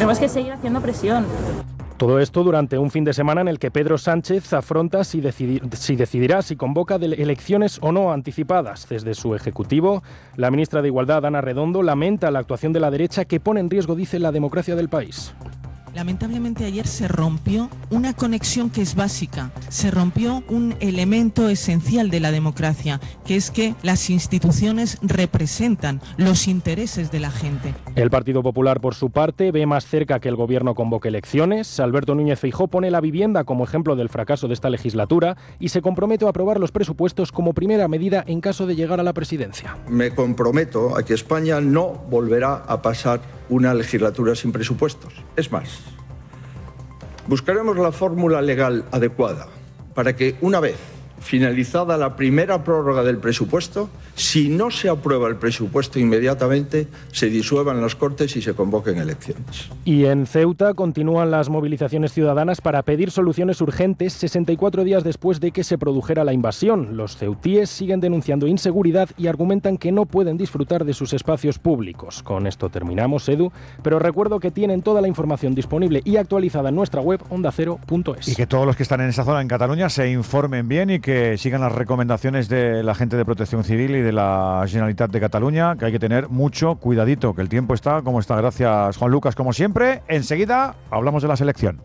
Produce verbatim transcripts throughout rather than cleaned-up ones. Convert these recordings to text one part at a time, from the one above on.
tenemos que seguir haciendo presión. Todo esto durante un fin de semana en el que Pedro Sánchez afronta si, decidir, si decidirá si convoca de elecciones o no anticipadas. Desde su ejecutivo, la ministra de Igualdad, Ana Redondo, lamenta la actuación de la derecha que pone en riesgo, dice, la democracia del país. Lamentablemente ayer se rompió una conexión que es básica, se rompió un elemento esencial de la democracia, que es que las instituciones representan los intereses de la gente. El Partido Popular, por su parte, ve más cerca que el gobierno convoque elecciones. Alberto Núñez Feijóo pone la vivienda como ejemplo del fracaso de esta legislatura y se compromete a aprobar los presupuestos como primera medida en caso de llegar a la presidencia. Me comprometo a que España no volverá a pasar una legislatura sin presupuestos. Es más, buscaremos la fórmula legal adecuada para que, una vez finalizada la primera prórroga del presupuesto, si no se aprueba el presupuesto inmediatamente, se disuelvan las Cortes y se convoquen elecciones. Y en Ceuta continúan las movilizaciones ciudadanas para pedir soluciones urgentes sesenta y cuatro días después de que se produjera la invasión. Los ceutíes siguen denunciando inseguridad y argumentan que no pueden disfrutar de sus espacios públicos. Con esto terminamos, Edu, pero recuerdo que tienen toda la información disponible y actualizada en nuestra web onda cero punto es. Y que todos los que están en esa zona en Cataluña se informen bien y que que sigan las recomendaciones de la gente de Protección Civil y de la Generalitat de Cataluña, que hay que tener mucho cuidadito, que el tiempo está como está. Gracias, Juan Lucas, como siempre. Enseguida hablamos de la selección.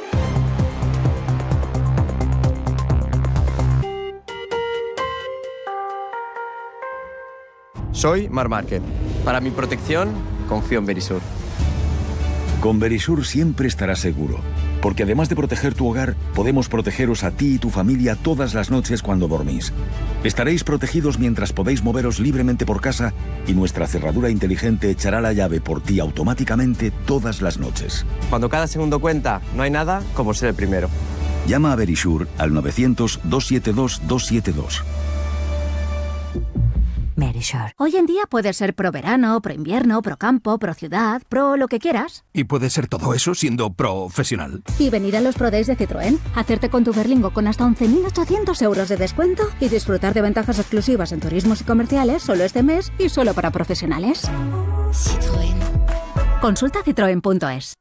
Soy Marc Márquez. Para mi protección, confío en Verisur. Con Verisur siempre estarás seguro, porque además de proteger tu hogar, podemos protegeros a ti y tu familia todas las noches cuando dormís. Estaréis protegidos mientras podéis moveros libremente por casa y nuestra cerradura inteligente echará la llave por ti automáticamente todas las noches. Cuando cada segundo cuenta, no hay nada como ser el primero. Llama a Verisur al novecientos, doscientos setenta y dos, doscientos setenta y dos. Verisur. Hoy en día puedes ser pro verano, pro invierno, pro campo, pro ciudad, pro lo que quieras. Y puedes ser todo eso siendo profesional. Y venir a los Pro Days de Citroën, hacerte con tu Berlingo con hasta once mil ochocientos euros de descuento y disfrutar de ventajas exclusivas en turismos y comerciales solo este mes y solo para profesionales. Citroën. Consulta citroen punto es.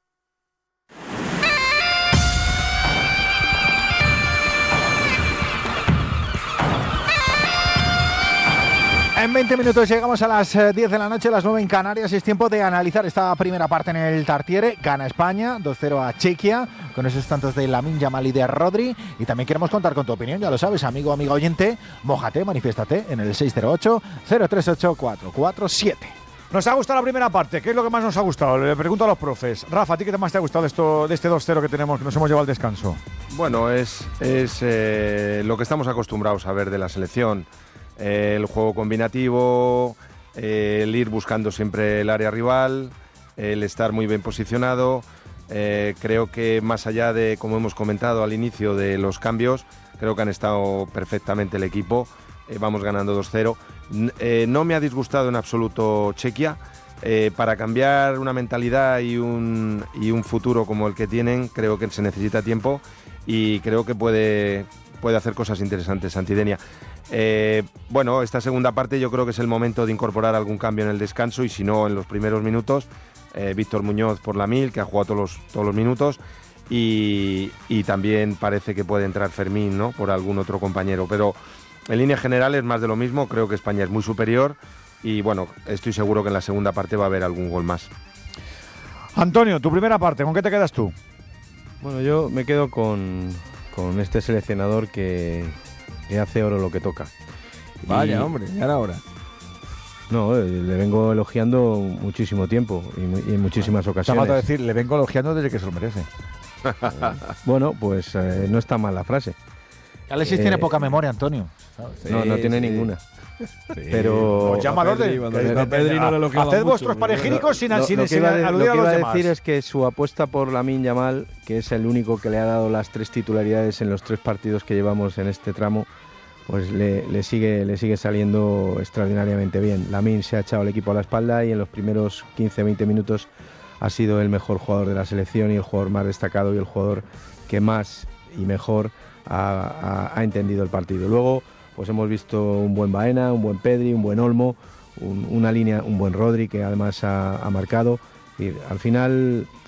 En veinte minutos llegamos a las diez de la noche, las nueve en Canarias. Es tiempo de analizar esta primera parte en el Tartiere. Gana España, dos cero a Chequia, con esos tantos de Lamine Yamal y de Rodri. Y también queremos contar con tu opinión, ya lo sabes, amigo, amiga oyente. Mójate, manifiéstate en el seis cero ocho, cero tres ocho, cuatro cuatro siete. Nos ha gustado la primera parte. ¿Qué es lo que más nos ha gustado? Le pregunto a los profes. Rafa, ¿a ti qué más te ha gustado de, esto, de este dos cero que tenemos, que nos hemos llevado al descanso? Bueno, es, es eh, lo que estamos acostumbrados a ver de la selección. Eh, el juego combinativo, eh, el ir buscando siempre el área rival, el estar muy bien posicionado. Eh, creo que más allá de, como hemos comentado al inicio, de los cambios, creo que han estado perfectamente el equipo. Eh, vamos ganando dos cero. Eh, no me ha disgustado en absoluto Chequia. Eh, para cambiar una mentalidad y un, y un futuro como el que tienen, creo que se necesita tiempo y creo que puede, puede hacer cosas interesantes Santidenia. Eh, bueno, esta segunda parte yo creo que es el momento de incorporar algún cambio en el descanso y si no en los primeros minutos. eh, Víctor Muñoz por la mil, que ha jugado todos los, todos los minutos y, y también parece que puede entrar Fermín, ¿no?, por algún otro compañero, pero en líneas generales más de lo mismo. Creo que España es muy superior y bueno, estoy seguro que en la segunda parte va a haber algún gol más. Antonio, tu primera parte, ¿con qué te quedas tú? Bueno, yo me quedo con, con este seleccionador que que hace oro lo que toca. Vaya, y, hombre, ya era hora. No, le vengo elogiando muchísimo tiempo y, y en muchísimas Te ocasiones. ha faltado decir, le vengo elogiando desde que se lo merece. Eh, bueno, pues eh, no está mal la frase. Alexis eh, tiene poca memoria, Antonio. Sí, no, no tiene sí. ninguna. Sí. Pero pues llamador de, no haced vuestros panegíricos sin, lo, sin, lo que sin iba, aludir lo a que los iba a demás. decir es que su apuesta por Lamine Yamal, que es el único que le ha dado las tres titularidades en los tres partidos que llevamos en este tramo, pues le, le, sigue, le sigue saliendo extraordinariamente bien. Lamine se ha echado el equipo a la espalda y en los primeros quince a veinte minutos ha sido el mejor jugador de la selección y el jugador más destacado y el jugador que más y mejor ha, ha, ha entendido el partido. Luego pues hemos visto un buen Baena, un buen Pedri, un buen Olmo, un, una línea, un buen Rodri que además ha, ha marcado. Y al final